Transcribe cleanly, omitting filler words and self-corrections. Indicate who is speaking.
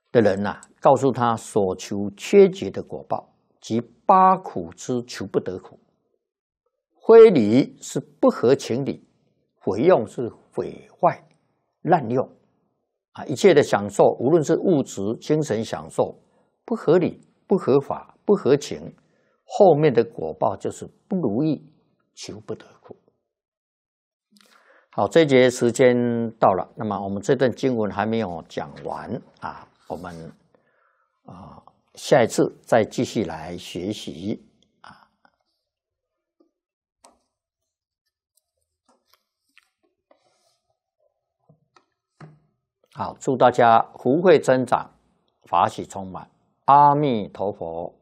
Speaker 1: 的人呐、告诉他所求缺绝的果报，即八苦之求不得苦。非礼是不合情理，毁用是毁坏滥用啊！一切的享受，无论是物质、精神享受，不合理、不合法、不合情，后面的果报就是不如意，求不得苦。好，这节时间到了，那么我们这段经文还没有讲完啊，我们下一次再继续来学习啊。好，祝大家福慧增长，法喜充满。阿弥陀佛。